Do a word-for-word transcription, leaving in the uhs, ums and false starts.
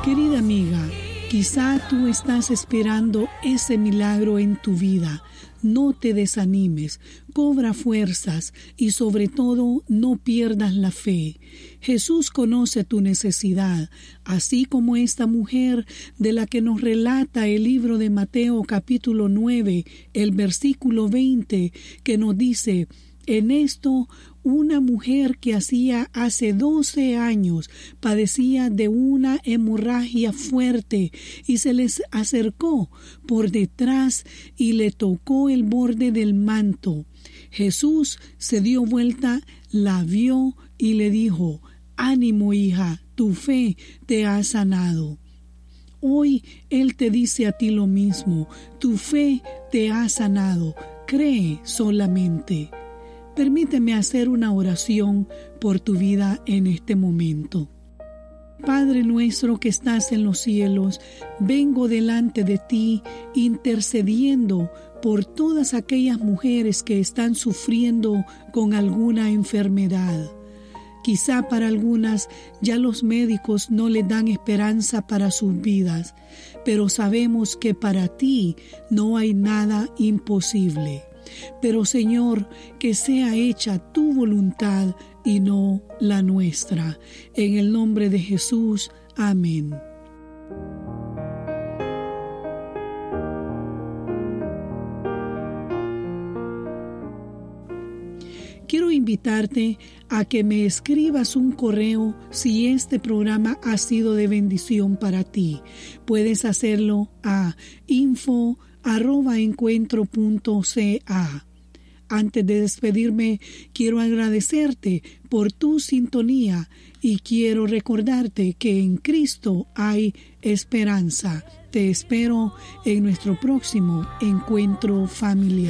Querida amiga, quizá tú estás esperando ese milagro en tu vida. No te desanimes, cobra fuerzas y sobre todo no pierdas la fe. Jesús conoce tu necesidad, así como esta mujer de la que nos relata el libro de Mateo capítulo nueve, el versículo veinte, que nos dice: en esto, una mujer que hacía hace doce años padecía de una hemorragia fuerte y se les acercó por detrás y le tocó el borde del manto. Jesús se dio vuelta, la vio y le dijo: ánimo, hija, tu fe te ha sanado. Hoy Él te dice a ti lo mismo: tu fe te ha sanado, cree solamente. Permíteme hacer una oración por tu vida en este momento. Padre nuestro que estás en los cielos, vengo delante de ti intercediendo por todas aquellas mujeres que están sufriendo con alguna enfermedad. Quizá para algunas ya los médicos no les dan esperanza para sus vidas, pero sabemos que para ti no hay nada imposible. Pero Señor, que sea hecha tu voluntad y no la nuestra. En el nombre de Jesús. Amén. Quiero invitarte a que me escribas un correo si este programa ha sido de bendición para ti. Puedes hacerlo a info arroba encuentro punto ca. Antes de despedirme, quiero agradecerte por tu sintonía y quiero recordarte que en Cristo hay esperanza. Te espero en nuestro próximo encuentro familiar.